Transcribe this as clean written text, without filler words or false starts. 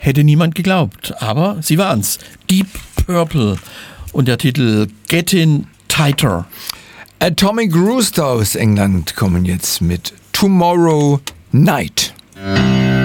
Hätte niemand geglaubt, aber sie waren's. Deep Purple und der Titel Getting Tighter. Atomic Rooster aus England kommen jetzt mit Tomorrow Night.